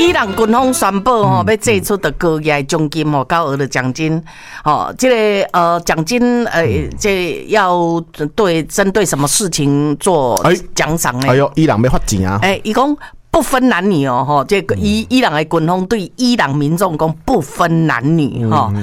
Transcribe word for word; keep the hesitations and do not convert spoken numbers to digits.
伊朗军方宣布吼，要祭出的高额奖金吼，高额的奖金，哦，这个呃奖金呃，这要对针对什么事情做奖赏呢？ 哎呦，伊朗要发钱啊！ 哎，伊讲不分男女哦，吼，这个伊伊朗的军方对伊朗民众讲不分男女哈。